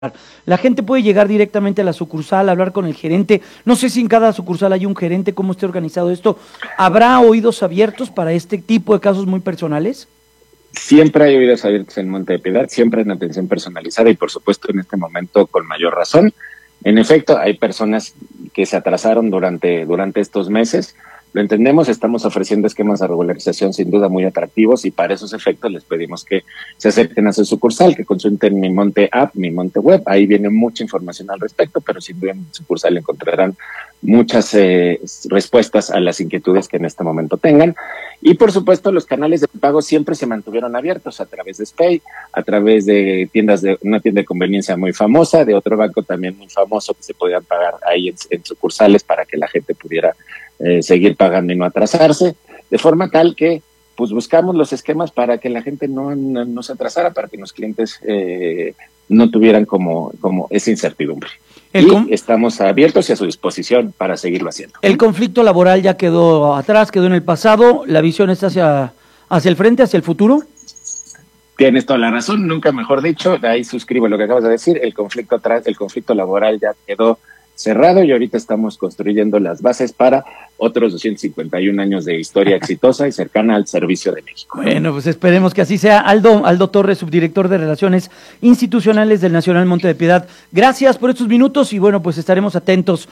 La gente puede llegar directamente a la sucursal, hablar con el gerente. No sé si en cada sucursal hay un gerente, cómo esté organizado esto. ¿Habrá oídos abiertos para este tipo de casos muy personales? Siempre hay oídos abiertos en Monte de Piedad, siempre en atención personalizada y por supuesto en este momento con mayor razón. En efecto, hay personas que se atrasaron durante estos meses. Lo entendemos, estamos ofreciendo esquemas de regularización sin duda muy atractivos y para esos efectos les pedimos que se acerquen a su sucursal, que consulten Mi Monte App, Mi Monte Web. Ahí viene mucha información al respecto, pero sin duda en su sucursal encontrarán muchas respuestas a las inquietudes que en este momento tengan. Y por supuesto los canales de pago siempre se mantuvieron abiertos a través de SPAY, a través de una tienda de conveniencia muy famosa, de otro banco también muy famoso que se podían pagar ahí en sucursales para que la gente pudiera seguir pagando y no atrasarse, de forma tal que pues buscamos los esquemas para que la gente no se atrasara, para que los clientes no tuvieran como esa incertidumbre. Y estamos abiertos y a su disposición para seguirlo haciendo. El conflicto laboral ya quedó atrás, quedó en el pasado, la visión está hacia el frente, hacia el futuro. Tienes toda la razón, nunca mejor dicho, ahí suscribo lo que acabas de decir, el conflicto laboral ya quedó cerrado y ahorita estamos construyendo las bases para otros 251 años de historia exitosa y cercana al servicio de México. Bueno, pues esperemos que así sea. Aldo Torres, subdirector de Relaciones Institucionales del Nacional Monte de Piedad, gracias por estos minutos y bueno, pues estaremos atentos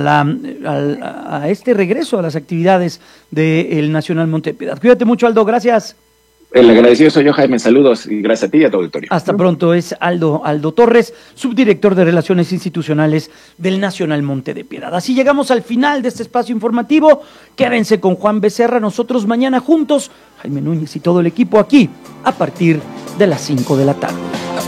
a este regreso a las actividades del Nacional Monte de Piedad. Cuídate mucho, Aldo, gracias. El agradecido soy yo, Jaime, saludos y gracias a ti y a tu auditorio. Hasta pronto, es Aldo Torres, subdirector de Relaciones Institucionales del Nacional Monte de Piedad. Así llegamos al final de este espacio informativo. Quédense con Juan Becerra, nosotros mañana juntos, Jaime Núñez y todo el equipo aquí, a partir de las 5 de la tarde.